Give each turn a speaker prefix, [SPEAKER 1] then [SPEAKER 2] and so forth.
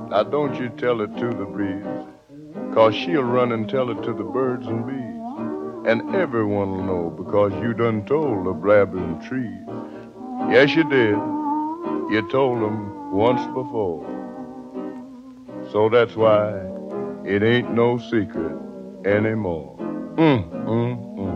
[SPEAKER 1] Now don't you tell it to the breeze, 'cause she'll run and tell it to the birds and bees. And everyone'll know because you done told the blabbing trees. Yes, you did. You told them once before. So that's why it ain't no secret anymore. Mm, mm, mm.